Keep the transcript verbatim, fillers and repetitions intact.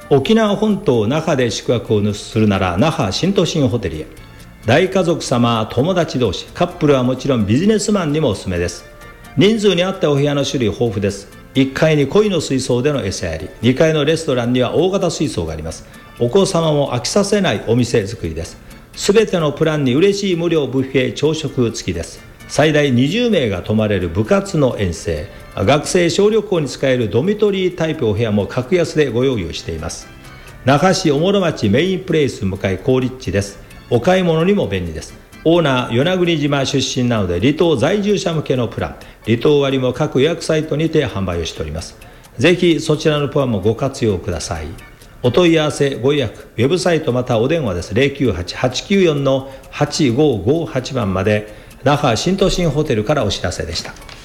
沖縄本島那覇で宿泊をするなら那覇新都心ホテルへ。大家族様、友達同士、カップルはもちろんビジネスマンにもおすすめです。人数に合ったお部屋の種類豊富です。いっかいに鯉の水槽での餌やり、にかいのレストランには大型水槽があります。お子様も飽きさせないお店作りです。すべてのプランに嬉しい無料ブッフェ朝食付きです。最大にじゅうめいが泊まれる部活の遠征、学生小旅行に使えるドミトリータイプお部屋も格安でご用意をしています。那覇市おもろ町メインプレイス向かい好立地です。お買い物にも便利です。オーナー与那国島出身なので離島在住者向けのプラン、離島割も各予約サイトにて販売をしております。ぜひそちらのプランもご活用ください。お問い合わせご予約、ウェブサイトまたお電話です。 ゼロきゅうはち はちきゅうよん はちごごはち 番まで。那覇新都心ホテルからお知らせでした。